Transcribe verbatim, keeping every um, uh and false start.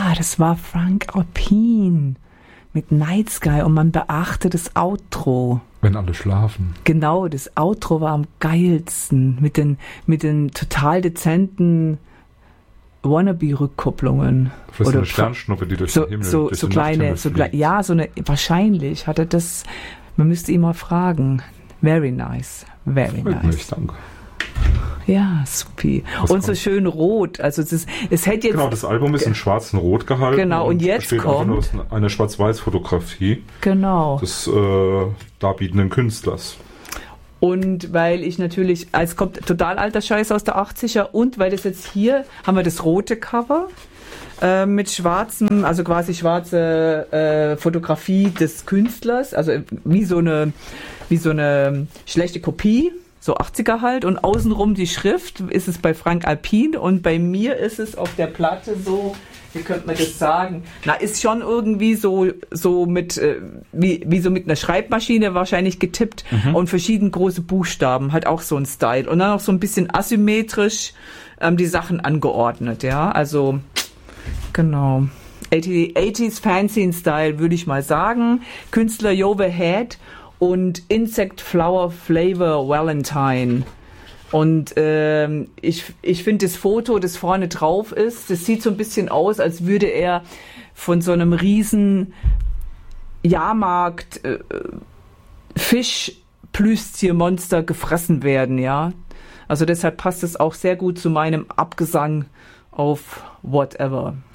Ah, das war Frank Alpine mit Night Sky und man beachte das Outro. Wenn alle schlafen. Genau, das Outro war am geilsten mit den, mit den total dezenten Wannabe-Rückkopplungen. Vielleicht oder eine Sternschnuppe, die durch so, den Himmel, so, durch so den kleine, so kleine, ja, so eine, wahrscheinlich hat er das, man müsste ihn mal fragen. Very nice, very Freut nice. mich, danke. Ja, supi. Was und so kommt? schön rot, also es, ist, es hätte jetzt... Genau, das Album ist in schwarz und rot gehalten. Genau, und, und jetzt besteht kommt... aus einer Schwarz-Weiß-Fotografie Genau. des äh, darbietenden Künstlers. Und weil ich natürlich, es kommt total alter Scheiß aus der achtziger und weil das jetzt hier, haben wir das rote Cover äh, mit schwarzem, also quasi schwarze äh, Fotografie des Künstlers, also wie so eine, wie so eine schlechte Kopie, so achtziger halt, und außenrum die Schrift ist es bei Frank Alpine und bei mir ist es auf der Platte so, wie könnte man das sagen? Na, ist schon irgendwie so, so mit, äh, wie, wie so mit einer Schreibmaschine wahrscheinlich getippt mhm. und verschieden große Buchstaben, halt auch so ein Style. Und dann auch so ein bisschen asymmetrisch ähm, die Sachen angeordnet, ja, also, genau. achtziger Fanzine Style, würde ich mal sagen. Künstler Jove Head und Insect Flower Flavor Valentine. Und ähm, ich, ich finde das Foto, das vorne drauf ist, das sieht so ein bisschen aus, als würde er von so einem riesen Jahrmarkt äh, Fischplüschtiermonster gefressen werden, ja. Also deshalb passt es auch sehr gut zu meinem Abgesang auf Whatever.